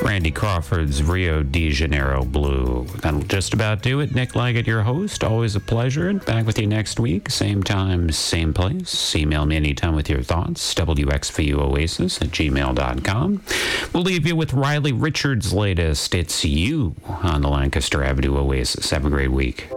Randy Crawford's Rio de Janeiro Blue. That'll just about do it. Nick Leggett, your host. Always a pleasure. Back with you next week. Same time, same place. Email me anytime with your thoughts. WXVUOasis@gmail.com. We'll leave you with Riley Richards' latest. It's You on the Lancaster Avenue Oasis. Have a great week.